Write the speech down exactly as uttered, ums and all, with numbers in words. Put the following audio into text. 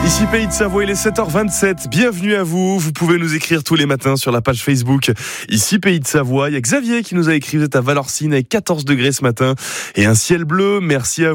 Ici Pays de Savoie, il est sept heures vingt-sept. Bienvenue à vous. Vous pouvez nous écrire tous les matins sur la page Facebook. Ici Pays de Savoie. Il y a Xavier qui nous a écrit. Vous êtes à Valorcine avec quatorze degrés ce matin et un ciel bleu. Merci à vous.